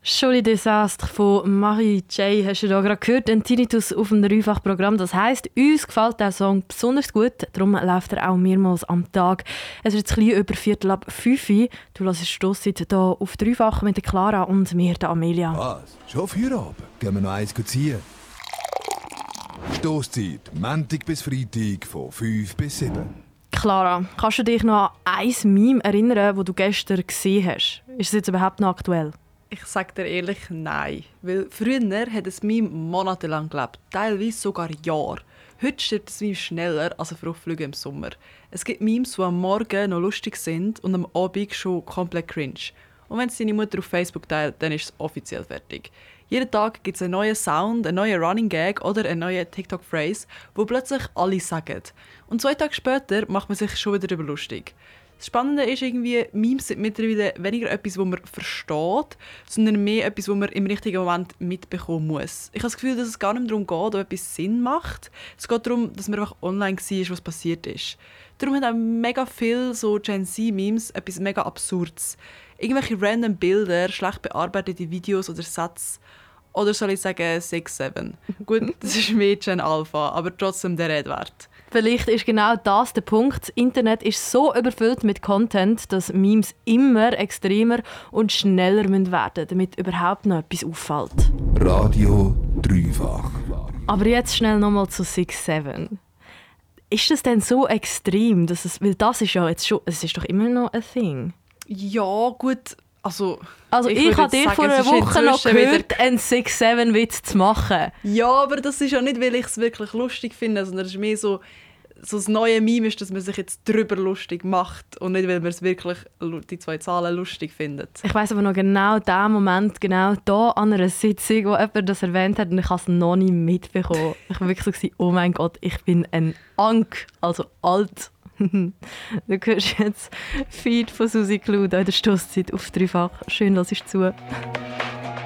Joli Desastre von Marie J. hast du da gerade gehört, ein Tinnitus auf dem Dreifach-Programm. Das heisst, uns gefällt der Song besonders gut, darum läuft er auch mehrmals am Tag. Es wird ein bisschen über 4:45. Du hörst Stosszeit hier auf Dreifach mit der Clara und mir, der Amelia. Was? Schon Feierabend? Gehen wir noch eins ziehen? Stosszeit, Montag bis Freitag von 5 bis 7. Clara, kannst du dich noch an ein Meme erinnern, das du gestern gesehen hast? Ist es jetzt überhaupt noch aktuell? Ich sage dir ehrlich, nein. Weil früher hat es Meme monatelang gelebt, teilweise sogar Jahre. Heute stirbt das Meme schneller als ein Fruchtflüge im Sommer. Es gibt Memes, die am Morgen noch lustig sind und am Abend schon komplett cringe. Und wenn es deine Mutter auf Facebook teilt, dann ist es offiziell fertig. Jeden Tag gibt es einen neuen Sound, einen neuen Running Gag oder eine neue TikTok-Phrase, wo plötzlich alle sagen. Und 2 Tage später macht man sich schon wieder darüber lustig. Das Spannende ist irgendwie, Memes sind mittlerweile weniger etwas, das man versteht, sondern mehr etwas, das man im richtigen Moment mitbekommen muss. Ich habe das Gefühl, dass es gar nicht darum geht, ob etwas Sinn macht. Es geht darum, dass man einfach online war, was passiert ist. Darum haben auch mega viele so Gen Z-Memes etwas mega Absurdes. Irgendwelche random Bilder, schlecht bearbeitete Videos oder Sätze. Oder soll ich sagen 6, 7? Gut, das ist mehr Gen Alpha, aber trotzdem der Rede wert. Vielleicht ist genau das der Punkt. Das Internet ist so überfüllt mit Content, dass Memes immer extremer und schneller werden müssen, damit überhaupt noch etwas auffällt. Radio Dreifach. Aber jetzt schnell nochmal zu 6, 7. Ist das denn so extrem? Weil das ist ja jetzt schon, es ist doch immer noch ein Thing. Ja, gut. Also ich habe dir vor einer Woche noch gehört, einen 6-7-Witz zu machen. Ja, aber das ist ja nicht, weil ich es wirklich lustig finde, sondern es ist mehr so das neue Meme ist, dass man sich jetzt drüber lustig macht und nicht, weil man es wirklich die 2 Zahlen lustig findet. Ich weiss aber noch genau diesen Moment, genau da an einer Sitzung, wo jemand das erwähnt hat und ich habe es noch nicht mitbekommen. Ich war wirklich so, oh mein Gott, ich bin ein Ank, also alt. Du hörst jetzt Feed von Susi Cluda in der Stosszeit auf Dreifach. Schön, dass du zu.